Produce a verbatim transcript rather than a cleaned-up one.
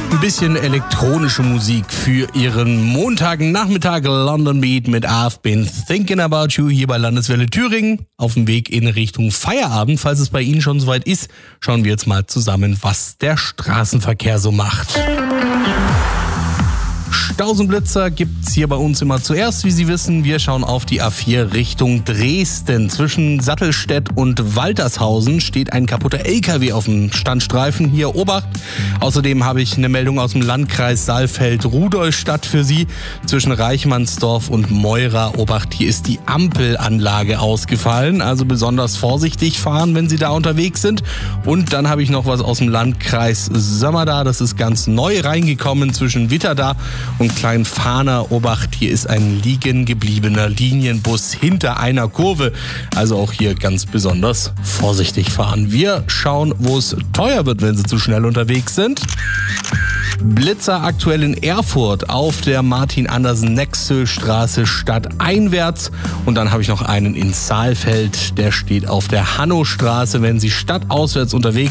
Ein bisschen elektronische Musik für Ihren Montagnachmittag. London Beat mit I've Been Thinking About You hier bei Landeswelle Thüringen. Auf dem Weg in Richtung Feierabend. Falls es bei Ihnen schon soweit ist, schauen wir jetzt mal zusammen, was der Straßenverkehr so macht. Stausenblitzer gibt's hier bei uns immer zuerst, wie Sie wissen. Wir schauen auf die A vier Richtung Dresden. Zwischen Sattelstedt und Waltershausen steht ein kaputter L K W auf dem Standstreifen. Hier Obacht. Außerdem habe ich eine Meldung aus dem Landkreis Saalfeld-Rudolstadt für Sie. Zwischen Reichmannsdorf und Meura Obacht. Hier ist die Ampelanlage ausgefallen. Also besonders vorsichtig fahren, wenn Sie da unterwegs sind. Und dann habe ich noch was aus dem Landkreis Sömmerda. Das ist ganz neu reingekommen zwischen Witterda und Kleinfahner Obacht. Hier ist ein liegen gebliebener Linienbus hinter einer Kurve. Also auch hier ganz besonders vorsichtig fahren. Wir schauen, wo es teuer wird, wenn Sie zu schnell unterwegs sind. Blitzer aktuell in Erfurt auf der Martin-Andersen-Nexö-Straße stadteinwärts. Und dann habe ich noch einen in Saalfeld, der steht auf der Hannostraße. Wenn Sie stadtauswärts unterwegs